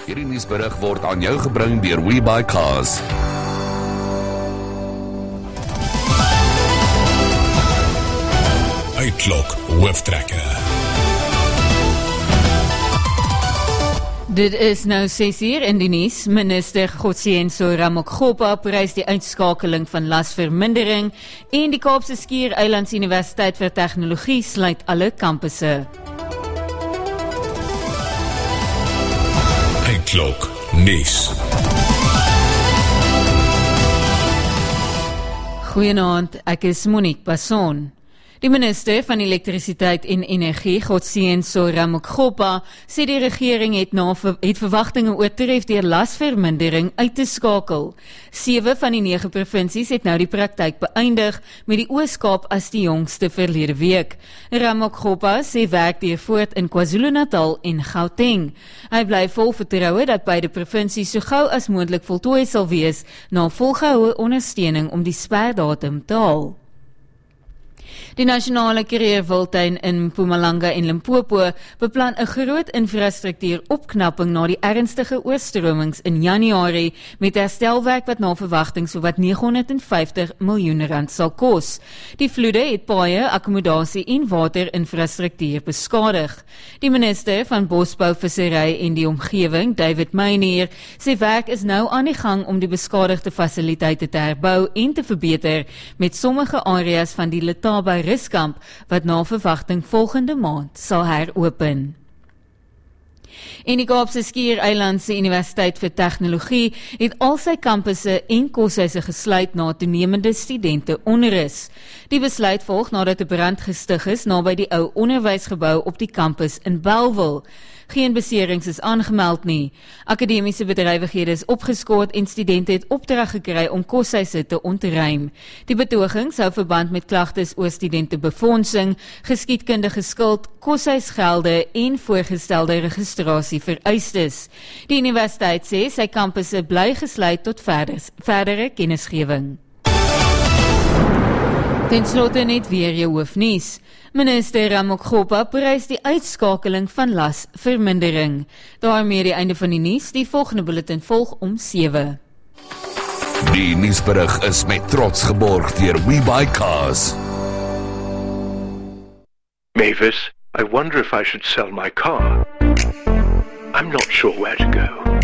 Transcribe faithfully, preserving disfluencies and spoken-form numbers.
Hierdie nuusberig word aan jou gebring deur WeBuyCars. Uitklok hooftrekker. Dit is nou ses uur in die nuus. Minister Godsdienso Ramokgopa prys die uitskakeling van lasvermindering en die Kaapse Skiereilands Universiteit vir Tegnologie sluit alle kampusse. Uitklok nuus. Goeienaand, ek is Monique Passon. Die minister van Elektrisiteit en Energie, Godsdienso Ramokgopa, sê die regering het, na, het verwagtinge oortref deur lasvermindering uit te skakel. Sewe van die nege provinsies het nou die praktyk beëindig, met die Oos-Kaap as die jongste verlede week. Ramokgopa sê werk deur voort in KwaZulu-Natal en Gauteng. Hy bly vol vertroue dat beide provinsies so gou as moontlik voltooi sal wees na volgehoue ondersteuning om die sperdatum te haal. Die Nasionale Karierwildtuin in Mpumalanga en Limpopo beplan 'n groot infrastruktuuropknapping na die ernstige oorstromings in Januarie met herstelwerk wat na verwagting sowat negenhonderdvyftig miljoen rand sal kos. Die vloede het paaie, akkommodasie en waterinfrastruktuur beskadig. Die minister van Bosbou, Vissery en die Omgewing, David Meinier, sê werk is nou aan die gang om die beskadigde fasiliteite te herbou en te verbeter met sommige areas van die Letaba Ruskamp wat na verwagting volgende maand sal heropen. En die Kaapse Skiereilands Universiteit vir Tegnologie het al sy kampusse en koshuise gesluit na toenemende studente onrus. Die besluit volg nadat 'n brand gestig is naby die ou onderwysgebou op die kampus in Bellville. Geen beserings is aangemeld nie. Akademiese bedrywighede is opgeskort en studente het opdrag gekry om koshuise te ontruim. Die betoging sou verband met klagtes oor studentebefondsing, geskiedkundige skuld, koshuisgelde en voorgestelde registrasie vereistes. Die universiteit sê sy kampusse bly gesluit tot verder, verdere kennisgewing. Ten slotte net weer jou hoofnuus. Minister Ramokgopa prys die uitskakeling van lasvermindering. Daarmee die einde van die nuus, die volgende bulletin volg om sewe. Die nuusberig is met trots geborg deur WeBuyCars. Mavis, I wonder if I should sell my car. I'm not sure where to go.